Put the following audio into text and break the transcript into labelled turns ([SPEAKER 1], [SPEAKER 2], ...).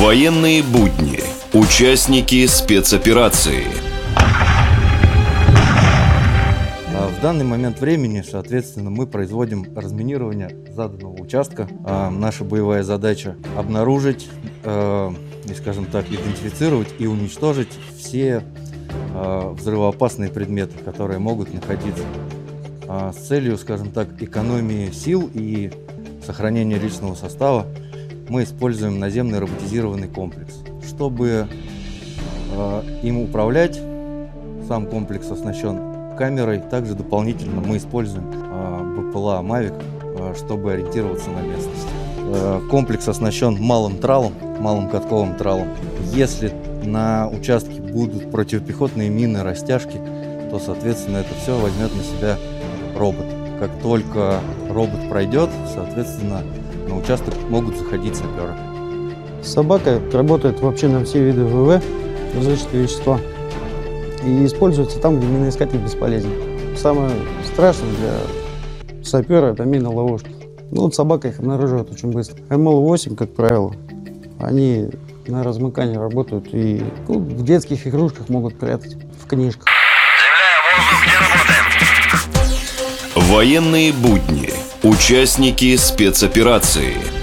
[SPEAKER 1] Военные будни. Участники спецоперации.
[SPEAKER 2] В данный момент времени, соответственно, мы производим разминирование заданного участка. Наша боевая задача – обнаружить, скажем так, идентифицировать и уничтожить все взрывоопасные предметы, которые могут находиться. С целью, скажем так, экономии сил и сохранения личного состава мы используем наземный роботизированный комплекс. Чтобы им управлять, сам комплекс оснащен камерой. Также дополнительно мы используем БПЛА «Мавик», чтобы ориентироваться на местности. Комплекс оснащен малым тралом, малым катковым тралом. Если на участке будут противопехотные мины, растяжки, то, соответственно, это все возьмет на себя робот. Как только робот пройдет, соответственно, на участок могут заходить саперы.
[SPEAKER 3] Собака работает вообще на все виды ВВ, различные вещества, и используется там, где миноискатель бесполезен. Самое страшное для сапера – это мины-ловушки. Собака их обнаруживает очень быстро. МЛ-8, как правило, они на размыкании работают и в детских игрушках могут прятать, в книжках.
[SPEAKER 1] Земля, воздух, где работаем? Военные будни. Участники спецоперации.